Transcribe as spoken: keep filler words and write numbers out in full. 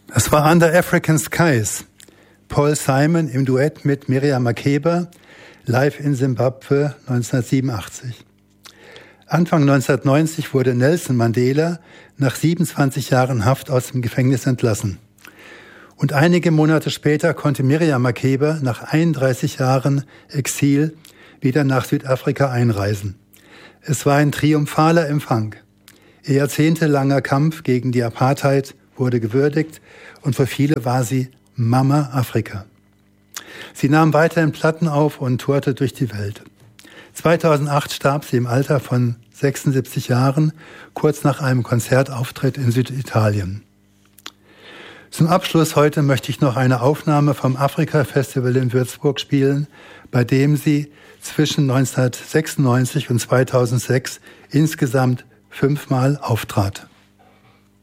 Es war Under African Skies. Paul Simon im Duett mit Miriam Makeba, live in Simbabwe neunzehnhundertsiebenundachtzig. Anfang neunzehnhundertneunzig wurde Nelson Mandela nach siebenundzwanzig Jahren Haft aus dem Gefängnis entlassen. Und einige Monate später konnte Miriam Makeba nach einunddreißig Jahren Exil wieder nach Südafrika einreisen. Es war ein triumphaler Empfang. Ihr jahrzehntelanger Kampf gegen die Apartheid wurde gewürdigt und für viele war sie Mama Afrika. Sie nahm weiterhin Platten auf und tourte durch die Welt. zweitausendacht starb sie im Alter von sechsundsiebzig Jahren, kurz nach einem Konzertauftritt in Süditalien. Zum Abschluss heute möchte ich noch eine Aufnahme vom Afrika-Festival in Würzburg spielen, bei dem sie zwischen neunzehnhundertsechsundneunzig und zweitausendsechs insgesamt fünfmal auftrat.